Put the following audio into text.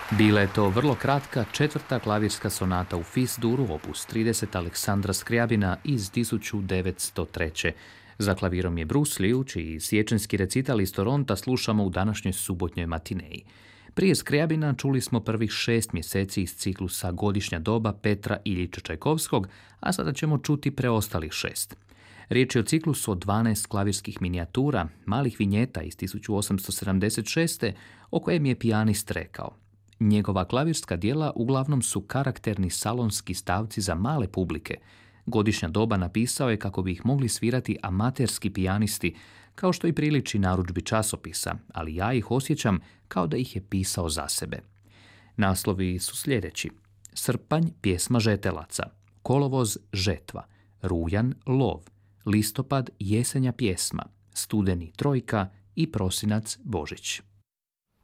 Bila je to vrlo kratka četvrta klavirska sonata u Fis-duru opus 30 Aleksandra Skryabina iz 1903. Za klavirom je Bruce Liu, čiji sječanski recital iz Toronta slušamo u današnjoj subotnjoj matineji. Prije Skryabina čuli smo prvih 6 mjeseci iz ciklusa Godišnja doba Petra Iljiča Čajkovskog, a sada ćemo čuti preostalih 6. Riječ je o ciklusu od 12 klavirskih minijatura, malih vinjeta iz 1876. o kojem je pijanist rekao: njegova klavirska djela uglavnom su karakterni salonski stavci za male publike. Godišnja doba napisao je kako bi ih mogli svirati amaterski pijanisti, kao što i priliči narudžbi časopisa, ali ja ih osjećam kao da ih je pisao za sebe. Naslovi su sljedeći: Srpanj, pjesma žetelaca, Kolovoz, žetva, Rujan, lov, Listopad, jesenja pjesma, Studeni, trojka i Prosinac, Božić.